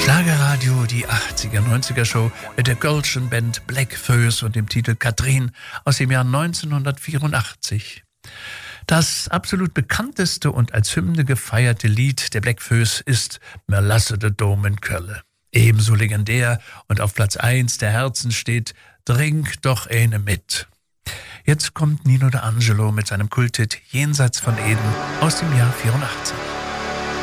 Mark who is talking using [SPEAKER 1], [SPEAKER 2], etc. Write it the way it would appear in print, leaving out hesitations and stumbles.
[SPEAKER 1] Schlagerradio, die 80er-90er Show mit der Gölschen Band Bläckfoes und dem Titel Katrin aus dem Jahr 1984. Das absolut bekannteste und als Hymne gefeierte Lied der Bläckfoes ist Mir lasse de Dom in Kölle. Ebenso legendär und auf Platz 1 der Herzen steht Trink doch eine mit. Jetzt kommt Nino D'Angelo mit seinem Kulthit Jenseits von Eden aus dem Jahr 84.